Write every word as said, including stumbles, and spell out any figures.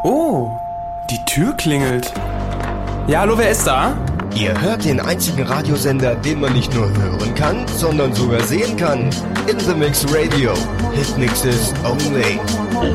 Oh, die Tür klingelt. Ja, hallo, wer ist da? Ihr hört den einzigen Radiosender, den man nicht nur hören kann, sondern sogar sehen kann. In the Mix Radio. Hit Mixes only.